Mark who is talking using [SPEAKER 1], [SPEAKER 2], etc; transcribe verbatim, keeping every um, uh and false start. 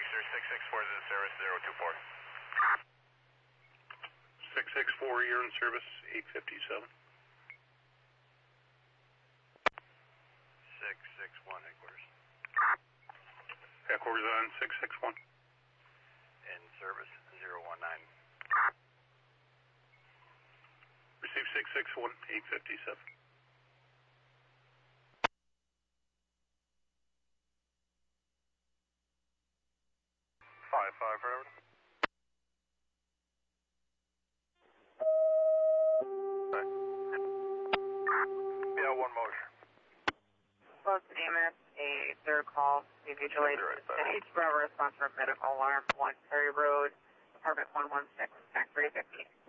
[SPEAKER 1] sir. six six four is in service, zero two four.
[SPEAKER 2] six six four, you're in service, eight fifty-seven.
[SPEAKER 1] six six one, headquarters.
[SPEAKER 2] Headquarters on six six one.
[SPEAKER 1] In service, zero one nine.
[SPEAKER 2] Receive six six one, eight fifty-seven.
[SPEAKER 1] five five, forever. Yeah, one motion.
[SPEAKER 3] Close to D M S, a third call, individually to the city, Bravo response for medical alarm, one Perry Road, apartment one one six, tax three fifty.